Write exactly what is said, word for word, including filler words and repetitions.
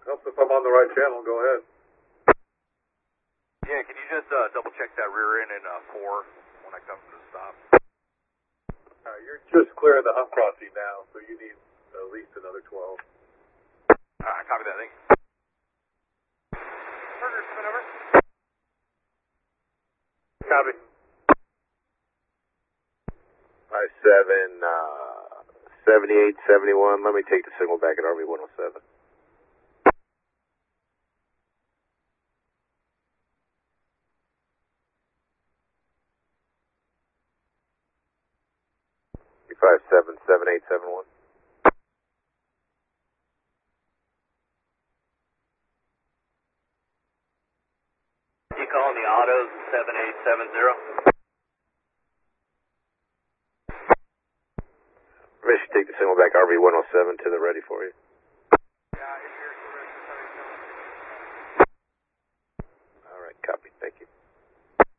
Helps if I'm on the right channel. Go ahead. Yeah, can you just uh, double check that rear end in uh, four when I come to the stop? All right, you're just clearing the hump crossing now, so you need at least another twelve. All right, copy that. Thank you. Burger, spin over. Copy. Five seven, uh, seventy-eight, seventy-one. Let me take the signal back at R V one oh seven. Five seven, seven eight, seven one. You calling the autos seven eight seven zero? Permission to take the signal back R V one oh seven to the ready for you. Yeah,